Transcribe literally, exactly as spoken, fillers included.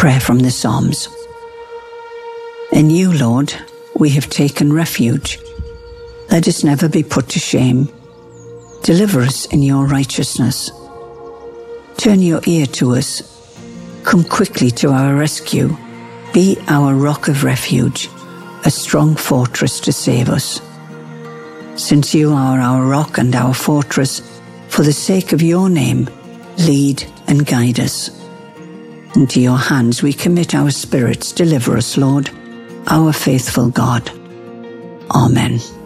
Prayer from the Psalms. In you, Lord, we have taken refuge. Let us never be put to shame. Deliver us in your righteousness. Turn your ear to us. Come quickly to our rescue. Be our rock of refuge, a strong fortress to save us. Since you are our rock and our fortress, for the sake of your name, lead and guide us. Into your hands we commit our spirits. Deliver us, Lord, our faithful God. Amen.